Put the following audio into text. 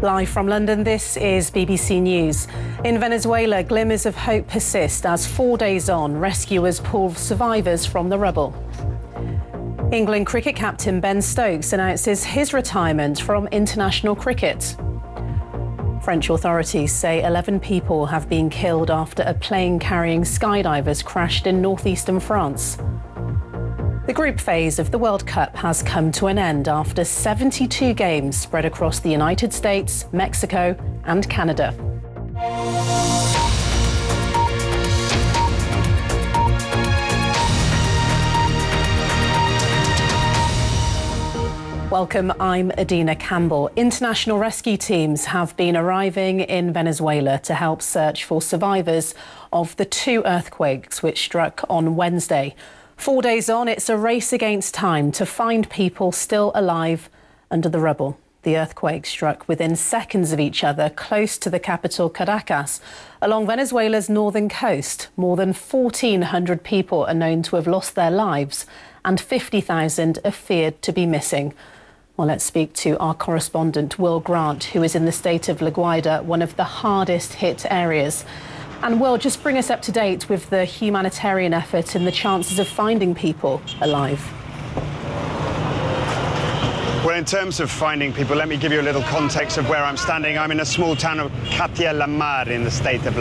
Live from London, this is BBC News. In Venezuela, glimmers of hope persist as 4 days on, rescuers pull survivors from the rubble. England cricket captain Ben Stokes announces his retirement from international cricket. French authorities say 11 people have been killed after a plane carrying skydivers crashed in northeastern France. The group phase of the World Cup has come to an end after 72 games spread across the United States, Mexico and Canada. Welcome, I'm Adina Campbell. International rescue teams have been arriving in Venezuela to help search for survivors of the two earthquakes which struck on Wednesday. 4 days on, it's a race against time to find people still alive under the rubble. The earthquake struck within seconds of each other close to the capital Caracas, along Venezuela's northern coast. More than 1,400 people are known to have lost their lives and 50,000 are feared to be missing. Well, let's speak to our correspondent, Will Grant, who is in the state of La Guaira, one of the hardest hit areas. And Will, just bring us up to date with the humanitarian effort and the chances of finding people alive. Well, in terms of finding people, let me give you a little context of where I'm standing. I'm in a small town of Catia la Mar in the state of